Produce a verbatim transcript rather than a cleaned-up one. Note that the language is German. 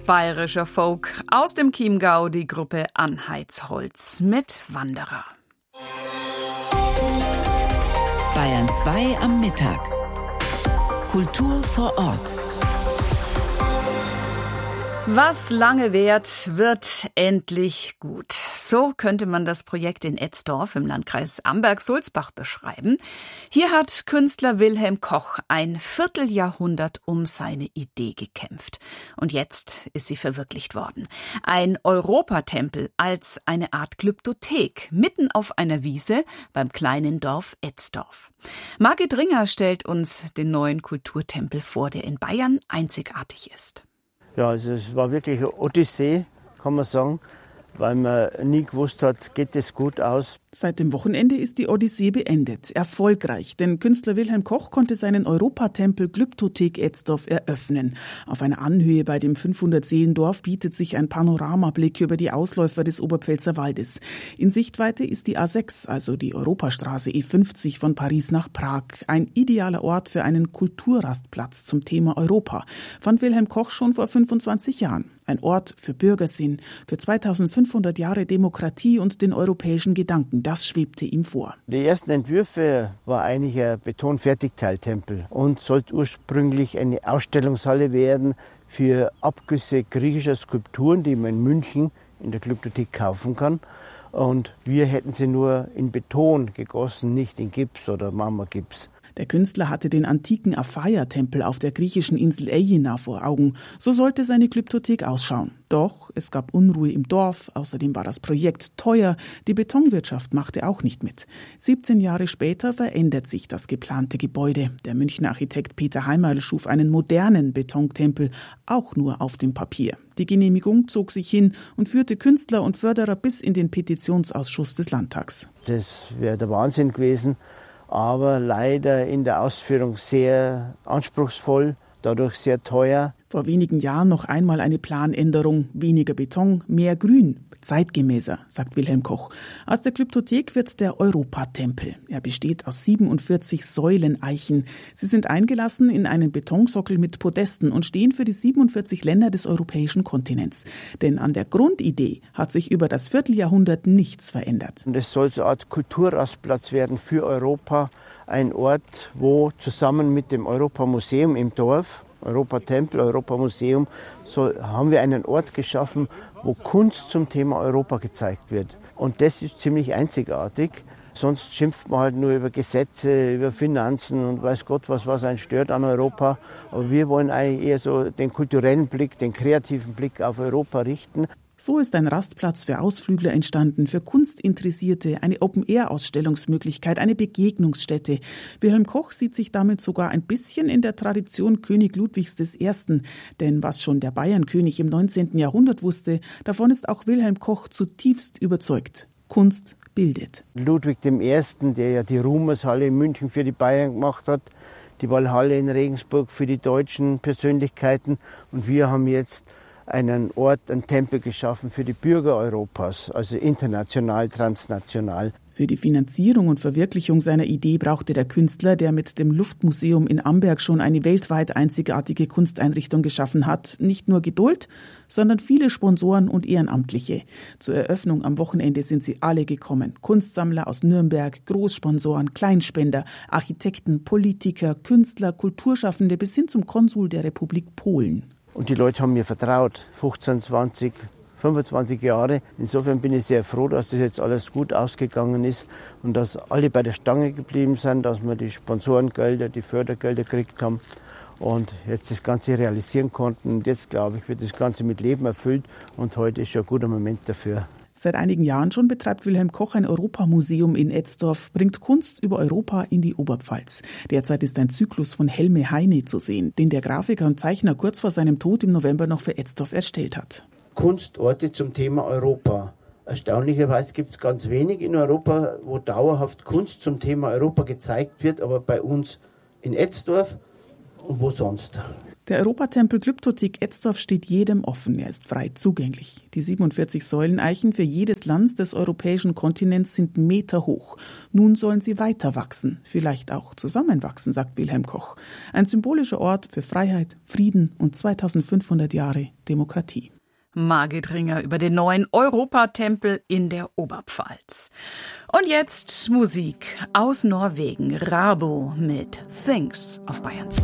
Bayerischer Folk. Aus dem Chiemgau die Gruppe Anheitsholz mit Wanderer. Bayern zwei am Mittag. Kultur vor Ort. Was lange währt, wird endlich gut. So könnte man das Projekt in Etzdorf im Landkreis Amberg-Sulzbach beschreiben. Hier hat Künstler Wilhelm Koch ein Vierteljahrhundert um seine Idee gekämpft. Und jetzt ist sie verwirklicht worden. Ein Europatempel als eine Art Glyptothek mitten auf einer Wiese beim kleinen Dorf Etzdorf. Margit Ringer stellt uns den neuen Kulturtempel vor, der in Bayern einzigartig ist. Ja, also es war wirklich eine Odyssee, kann man sagen, weil man nie gewusst hat, geht es gut aus. Seit dem Wochenende ist die Odyssee beendet. Erfolgreich, denn Künstler Wilhelm Koch konnte seinen Europatempel Glyptothek Etzdorf eröffnen. Auf einer Anhöhe bei dem fünfhundert-Seelendorf bietet sich ein Panoramablick über die Ausläufer des Oberpfälzer Waldes. In Sichtweite ist die A sechs, also die Europastraße E fünfzig von Paris nach Prag. Ein idealer Ort für einen Kulturrastplatz zum Thema Europa, fand Wilhelm Koch schon vor fünfundzwanzig Jahren. Ein Ort für Bürgersinn, für zweitausendfünfhundert Jahre Demokratie und den europäischen Gedanken. Das schwebte ihm vor. Die ersten Entwürfe war eigentlich ein Betonfertigteiltempel und sollte ursprünglich eine Ausstellungshalle werden für Abgüsse griechischer Skulpturen, die man in München in der Glyptothek kaufen kann. Und wir hätten sie nur in Beton gegossen, nicht in Gips oder Marmorgips. Der Künstler hatte den antiken Aphaia-Tempel auf der griechischen Insel Aegina vor Augen. So sollte seine Glyptothek ausschauen. Doch es gab Unruhe im Dorf. Außerdem war das Projekt teuer. Die Betonwirtschaft machte auch nicht mit. siebzehn Jahre später verändert sich das geplante Gebäude. Der Münchner Architekt Peter Heimerl schuf einen modernen Betontempel, auch nur auf dem Papier. Die Genehmigung zog sich hin und führte Künstler und Förderer bis in den Petitionsausschuss des Landtags. Das wäre der Wahnsinn gewesen. Aber leider in der Ausführung sehr anspruchsvoll, dadurch sehr teuer. Vor wenigen Jahren noch einmal eine Planänderung. Weniger Beton, mehr Grün. Zeitgemäßer, sagt Wilhelm Koch. Aus der Glyptothek wird der Europatempel. Er besteht aus siebenundvierzig Säuleneichen. Sie sind eingelassen in einen Betonsockel mit Podesten und stehen für die siebenundvierzig Länder des europäischen Kontinents. Denn an der Grundidee hat sich über das Vierteljahrhundert nichts verändert. Und es soll so eine Art Kulturrastplatz werden für Europa. Ein Ort, wo zusammen mit dem Europamuseum im Dorf, Europatempel, Europamuseum, so haben wir einen Ort geschaffen, wo Kunst zum Thema Europa gezeigt wird. Und das ist ziemlich einzigartig. Sonst schimpft man halt nur über Gesetze, über Finanzen und weiß Gott was, was einen stört an Europa. Aber wir wollen eigentlich eher so den kulturellen Blick, den kreativen Blick auf Europa richten. So ist ein Rastplatz für Ausflügler entstanden, für Kunstinteressierte, eine Open-Air-Ausstellungsmöglichkeit, eine Begegnungsstätte. Wilhelm Koch sieht sich damit sogar ein bisschen in der Tradition König Ludwigs der Ersten. Denn was schon der Bayernkönig im neunzehnten Jahrhundert wusste, davon ist auch Wilhelm Koch zutiefst überzeugt. Kunst bildet. Ludwig der Erste, der ja die Ruhmershalle in München für die Bayern gemacht hat, die Walhalle in Regensburg für die deutschen Persönlichkeiten. Und wir haben jetzt einen Ort, einen Tempel geschaffen für die Bürger Europas, also international, transnational. Für die Finanzierung und Verwirklichung seiner Idee brauchte der Künstler, der mit dem Luftmuseum in Amberg schon eine weltweit einzigartige Kunsteinrichtung geschaffen hat, nicht nur Geduld, sondern viele Sponsoren und Ehrenamtliche. Zur Eröffnung am Wochenende sind sie alle gekommen. Kunstsammler aus Nürnberg, Großsponsoren, Kleinspender, Architekten, Politiker, Künstler, Kulturschaffende bis hin zum Konsul der Republik Polen. Und die Leute haben mir vertraut, fünfzehn, zwanzig, fünfundzwanzig Jahre. Insofern bin ich sehr froh, dass das jetzt alles gut ausgegangen ist und dass alle bei der Stange geblieben sind, dass wir die Sponsorengelder, die Fördergelder gekriegt haben und jetzt das Ganze realisieren konnten. Und jetzt, glaube ich, wird das Ganze mit Leben erfüllt und heute ist schon ein guter Moment dafür. Seit einigen Jahren schon betreibt Wilhelm Koch ein Europamuseum in Etzdorf, bringt Kunst über Europa in die Oberpfalz. Derzeit ist ein Zyklus von Helme Heine zu sehen, den der Grafiker und Zeichner kurz vor seinem Tod im November noch für Etzdorf erstellt hat. Kunstorte zum Thema Europa. Erstaunlicherweise gibt es ganz wenig in Europa, wo dauerhaft Kunst zum Thema Europa gezeigt wird, aber bei uns in Etzdorf und wo sonst. Der Europatempel Glyptothek-Etzdorf steht jedem offen. Er ist frei zugänglich. Die siebenundvierzig Säuleneichen für jedes Land des europäischen Kontinents sind meterhoch. Nun sollen sie weiter wachsen, vielleicht auch zusammenwachsen, sagt Wilhelm Koch. Ein symbolischer Ort für Freiheit, Frieden und zweitausendfünfhundert Jahre Demokratie. Margit Ringer über den neuen Europatempel in der Oberpfalz. Und jetzt Musik aus Norwegen. Rabo mit Things auf Bayern zwei.